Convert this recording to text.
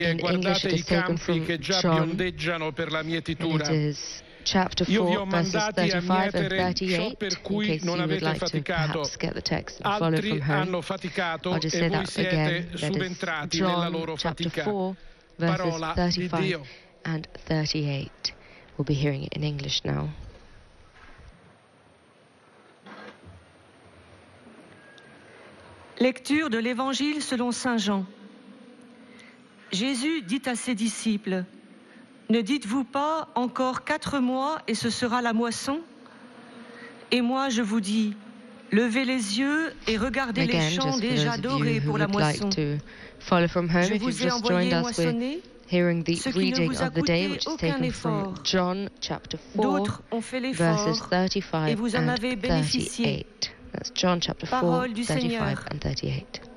in English it is taken from John, and it is chapter 4, verses 35 and 38, in case you would like to perhaps get the text and follow from home. I'll just say that again. That is John chapter 4, verses 35 and 38. We'll be hearing it in English now. Lecture de l'Évangile selon Saint Jean. Jésus dit à ses disciples: Ne dites-vous pas encore 4 mois et ce sera la moisson? Et moi je vous dis, levez les yeux et regardez les champs déjà dorés pour la moisson. Je vous ai envoyé moissonner hearing the ce qui ne reading vous a of the day, which coûté is aucun taken effort. from John chapter 4, D'autres ont fait verses l'effort 35 et vous en and avez bénéficié. 38. That's John chapter 4, Parole du 35 Seigneur. and 38.